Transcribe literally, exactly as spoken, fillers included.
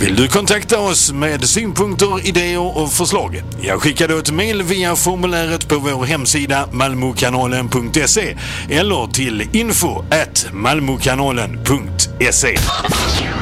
Vill du kontakta oss med synpunkter, idéer och förslag? Jag skickar då ett mejl via formuläret på vår hemsida malmokanalen punkt se eller till info at malmokanalen punkt se.